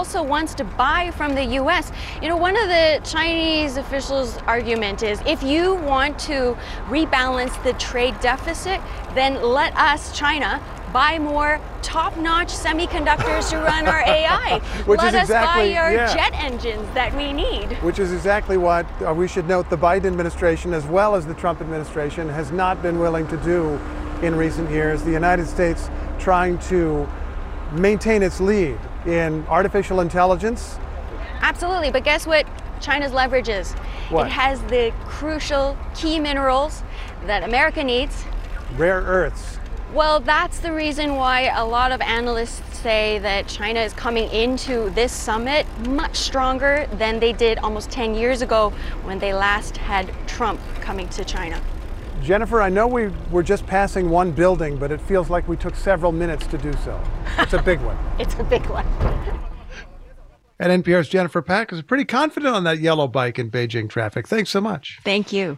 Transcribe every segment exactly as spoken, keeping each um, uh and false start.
also wants to buy from the U S. You know, one of the Chinese officials' argument is if you want to rebalance the trade deficit, then let us, China, buy more top-notch semiconductors to run our A I. Which Let is us buy exactly, our yeah. jet engines that we need. Which is exactly what uh, we should note the Biden administration, as well as the Trump administration, has not been willing to do in recent years. The United States trying to maintain its lead in artificial intelligence. Absolutely, but guess what China's leverage is? What? It has the crucial key minerals that America needs. Rare earths. Well, that's the reason why a lot of analysts say that China is coming into this summit much stronger than they did almost ten years ago when they last had Trump coming to China. Jennifer, I know we were just passing one building, but it feels like we took several minutes to do so. It's a big one. It's a big one. And N P R's Jennifer Pack is pretty confident on that yellow bike in Beijing traffic. Thanks so much. Thank you.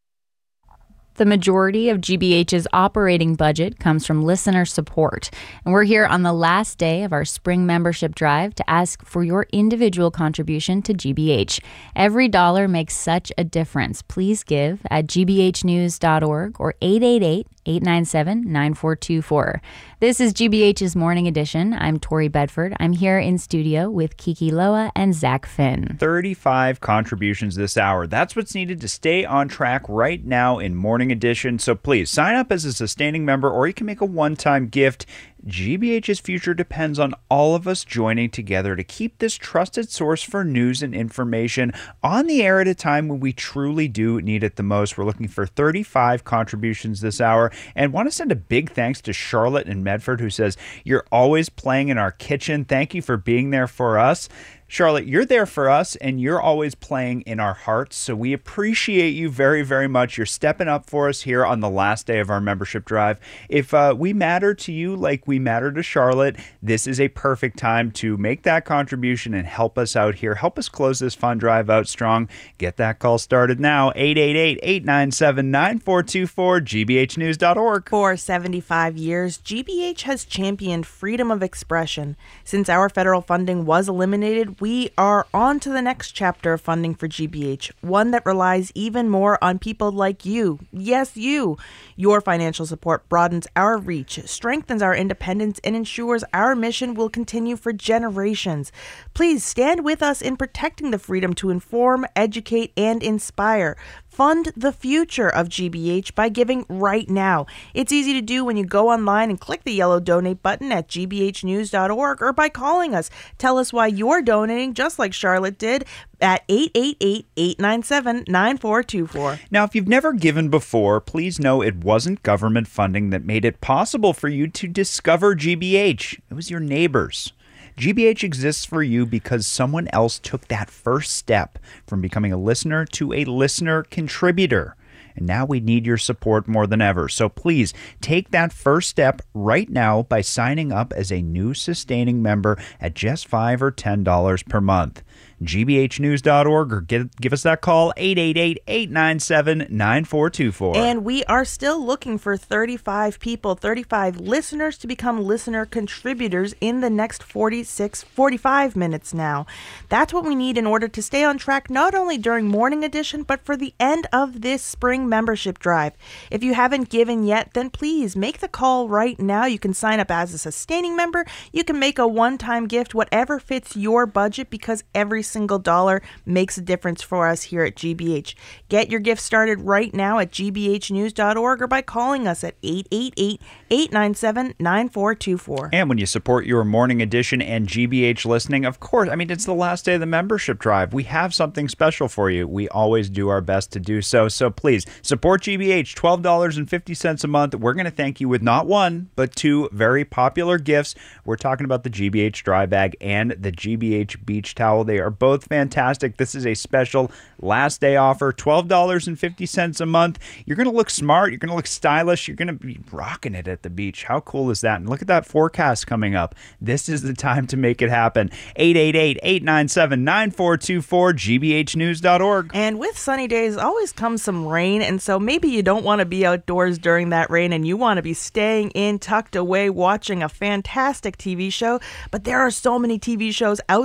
The majority of G B H's operating budget comes from listener support. And we're here on the last day of our spring membership drive to ask for your individual contribution to G B H. Every dollar makes such a difference. Please give at g b h news dot org or eight eight eight, eight nine seven, nine four two four. This is G B H's Morning Edition. I'm Tori Bedford. I'm here in studio with Kiki Loa and Zach Finn. thirty-five contributions this hour. That's what's needed to stay on track right now in Morning Edition. So please sign up as a sustaining member, or you can make a one-time gift. G B H's future depends on all of us joining together to keep this trusted source for news and information on the air at a time when we truly do need it the most. We're looking for thirty-five contributions this hour, and want to send a big thanks to Charlotte in Medford, who says, "You're always playing in our kitchen. Thank you for being there for us." Charlotte, you're there for us, and you're always playing in our hearts, so we appreciate you very, very much. You're stepping up for us here on the last day of our membership drive. If uh, we matter to you like we matter to Charlotte, this is a perfect time to make that contribution and help us out here. Help us close this fund drive out strong. Get that call started now, eight eight eight, eight nine seven, nine four two four, g b h news dot org. For seventy-five years, G B H has championed freedom of expression. Since our federal funding was eliminated, we are on to the next chapter of funding for G B H, one that relies even more on people like you. Yes, you. Your financial support broadens our reach, strengthens our independence, and ensures our mission will continue for generations. Please stand with us in protecting the freedom to inform, educate, and inspire. Fund the future of G B H by giving right now. It's easy to do when you go online and click the yellow donate button at g b h news dot org or by calling us. Tell us why you're donating, just like Charlotte did, at eight eight eight, eight nine seven, nine four two four. Now, if you've never given before, please know it wasn't government funding that made it possible for you to discover G B H. It was your neighbors. G B H exists for you because someone else took that first step from becoming a listener to a listener contributor. And now we need your support more than ever. So please take that first step right now by signing up as a new sustaining member at just five dollars or ten dollars per month. g b h news dot org or get, give us that call, eight eight eight, eight nine seven, nine four two four. And we are still looking for thirty-five people, thirty-five listeners to become listener contributors in the next forty-six, forty-five minutes now. That's what we need in order to stay on track, not only during Morning Edition, but for the end of this spring membership drive. If you haven't given yet, then please make the call right now. You can sign up as a sustaining member. You can make a one-time gift, whatever fits your budget, because every single dollar makes a difference for us here at G B H. Get your gift started right now at g b h news dot org or by calling us at eight eight eight, eight nine seven, nine four two four. And when you support your Morning Edition and G B H listening, of course, I mean, it's the last day of the membership drive. We have something special for you. We always do our best to do so. So please support G B H, twelve dollars and fifty cents a month. We're going to thank you with not one, but two very popular gifts. We're talking about the G B H dry bag and the G B H beach towel. They are both fantastic. This is a special last day offer, twelve dollars and fifty cents a month. You're going to look smart. You're going to look stylish. You're going to be rocking it at the beach. How cool is that? And look at that forecast coming up. This is the time to make it happen. eight eight eight, eight nine seven, nine four two four, g b h news dot org. And with sunny days always comes some rain, and so maybe you don't want to be outdoors during that rain and you want to be staying in, tucked away, watching a fantastic T V show. But there are so many T V shows out